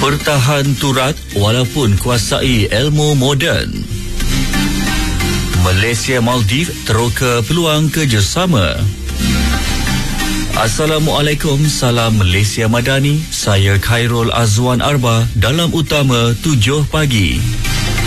Bertahan turat walaupun kuasai ilmu moden. Malaysia Maldives teroka peluang kerjasama. Assalamualaikum, salam Malaysia Madani. Saya Khairul Azwan Arba dalam Utama 7 pagi.